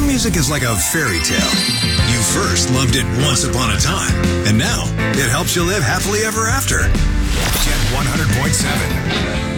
music is like a fairy tale. You first loved it once upon a time, and now it helps you live happily ever after. Jet 100.7.